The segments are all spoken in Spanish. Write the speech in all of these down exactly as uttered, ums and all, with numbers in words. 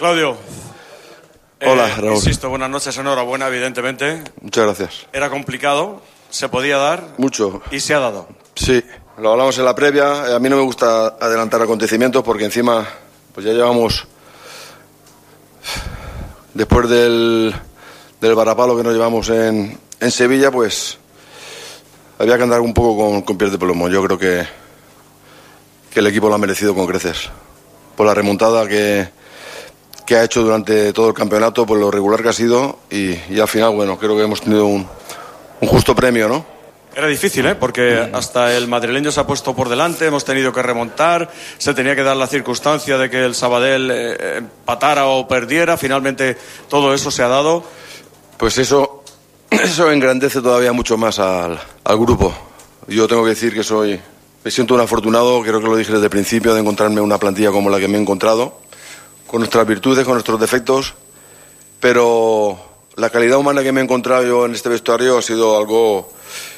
Claudio. Hola, eh, Raúl. Insisto, buenas noches, enhorabuena, evidentemente. Muchas gracias. Era complicado, se podía dar. Mucho. Y se ha dado. Sí, lo hablamos en la previa. A mí no me gusta adelantar acontecimientos porque encima pues ya llevamos, después del, del varapalo que nos llevamos en, en Sevilla, pues había que andar un poco con, con pies de plomo. Yo creo que, que el equipo lo ha merecido con creces. Por la remontada que, que ha hecho durante todo el campeonato, por lo regular que ha sido, y, y al final, bueno, creo que hemos tenido un, un justo premio, ¿no? Era difícil, ¿eh? Porque hasta el madrileño se ha puesto por delante, hemos tenido que remontar, se tenía que dar la circunstancia de que el Sabadell eh, empatara o perdiera, finalmente todo eso se ha dado. Pues eso, eso engrandece todavía mucho más al, al grupo. Yo tengo que decir que soy, me siento un afortunado, creo que lo dije desde el principio, de encontrarme una plantilla como la que me he encontrado, con nuestras virtudes, con nuestros defectos, pero la calidad humana que me he encontrado yo en este vestuario ha sido algo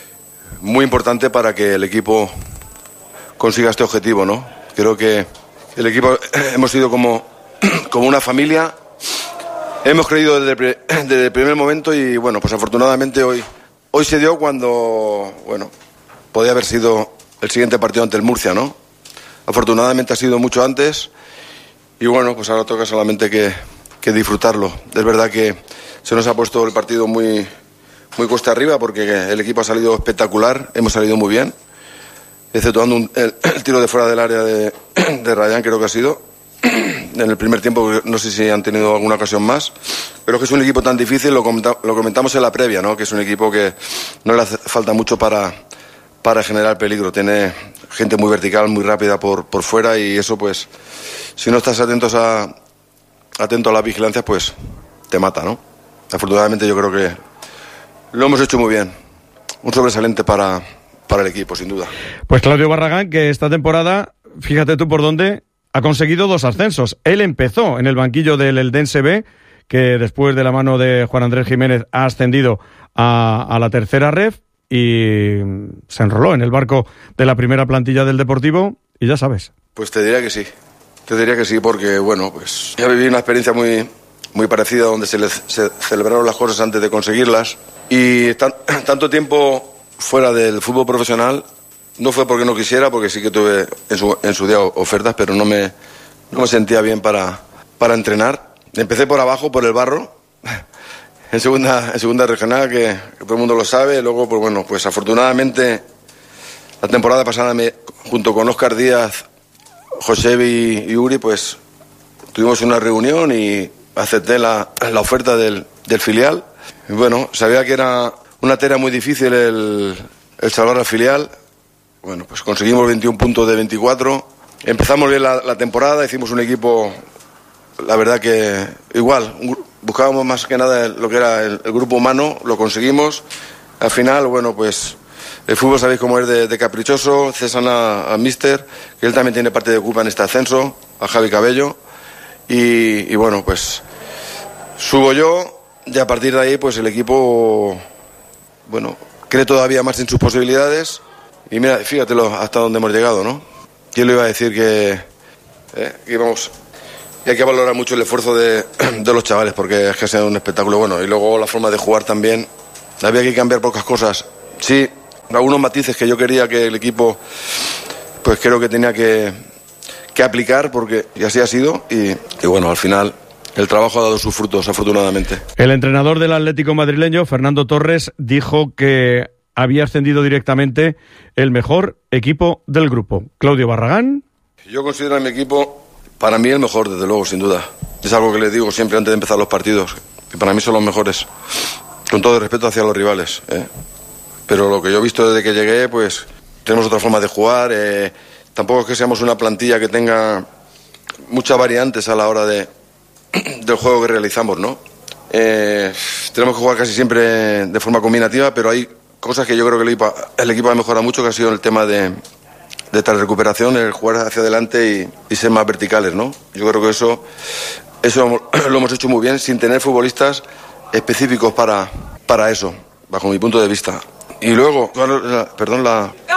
muy importante para que el equipo consiga este objetivo, ¿no? Creo que el equipo hemos sido como, como una familia, hemos creído desde, desde el primer momento y bueno, pues afortunadamente hoy, hoy se dio cuando, bueno, podía haber sido el siguiente partido ante el Murcia, ¿no? Afortunadamente ha sido mucho antes y bueno, pues ahora toca solamente que, que disfrutarlo. Es verdad que se nos ha puesto el partido muy, muy cuesta arriba porque el equipo ha salido espectacular, hemos salido muy bien, exceptuando un, el, el tiro de fuera del área de, de Rayán, creo que ha sido en el primer tiempo. No sé si han tenido alguna ocasión más, pero que es un equipo tan difícil, lo, comenta, lo comentamos en la previa, ¿no? Que es un equipo que no le hace falta mucho para, para generar peligro, tiene gente muy vertical, muy rápida por, por fuera y eso, pues si no estás atentos a, atento a las vigilancias, pues te mata, ¿no? Afortunadamente yo creo que lo hemos hecho muy bien, un sobresaliente para, para el equipo, sin duda. Pues Claudio Barragán, que esta temporada, fíjate tú por dónde, ha conseguido dos ascensos. Él empezó en el banquillo del Eldense B, que después de la mano de Juan Andrés Jiménez ha ascendido a, a la tercera ref y se enroló en el barco de la primera plantilla del Deportivo y ya sabes. Pues te diría que sí, te diría que sí porque, bueno, pues ya viví una experiencia muy, muy parecida donde se, les, se celebraron las cosas antes de conseguirlas. Y tan, tanto tiempo fuera del fútbol profesional no fue porque no quisiera, porque sí que tuve en su, en su día ofertas, pero no me, no me sentía bien para, para entrenar. Empecé por abajo, por el barro, en segunda, en segunda regional, que, que todo el mundo lo sabe. Luego, pues bueno, pues afortunadamente la temporada pasada, me, junto con Óscar Díaz, Josebi y Uri, pues tuvimos una reunión y acepté la, la oferta del, del filial. Y bueno, sabía que era una tarea muy difícil el, el salvar al filial. Bueno, pues conseguimos veintiún puntos de veinticuatro. Empezamos bien la, la temporada, hicimos un equipo, la verdad que igual, buscábamos más que nada lo que era el, el grupo humano, lo conseguimos. Al final, bueno, pues el fútbol sabéis cómo es de, de caprichoso. Cesan a, a Mister, que él también tiene parte de culpa en este ascenso, a Javi Cabello. Y, y bueno, pues subo yo. Y a partir de ahí, pues el equipo, bueno, cree todavía más en sus posibilidades. Y mira, fíjatelo hasta dónde hemos llegado, ¿no? ¿Quién le iba a decir que, eh, que íbamos? Y hay que valorar mucho el esfuerzo de, de los chavales, porque es que ha sido un espectáculo bueno. Y luego la forma de jugar también. Había que cambiar pocas cosas. Sí, algunos matices que yo quería que el equipo, pues creo que tenía que, que aplicar, porque y así ha sido. Y, y bueno, al final el trabajo ha dado sus frutos, afortunadamente. El entrenador del Atlético madrileño, Fernando Torres, dijo que había ascendido directamente el mejor equipo del grupo. Claudio Barragán. Yo considero a mi equipo, para mí, el mejor, desde luego, sin duda. Es algo que les digo siempre antes de empezar los partidos, que para mí son los mejores, con todo el respeto hacia los rivales, ¿eh? Pero lo que yo he visto desde que llegué, pues tenemos otra forma de jugar. Eh, tampoco es que seamos una plantilla que tenga muchas variantes a la hora de del juego que realizamos, ¿no? Eh, tenemos que jugar casi siempre de forma combinativa, pero hay cosas que yo creo que el equipo, el equipo ha mejorado mucho, que ha sido el tema de, de tal recuperación, el jugar hacia adelante y, y ser más verticales, ¿no? Yo creo que eso, eso lo hemos hecho muy bien, sin tener futbolistas específicos para, para eso, bajo mi punto de vista. Y luego, perdón, la,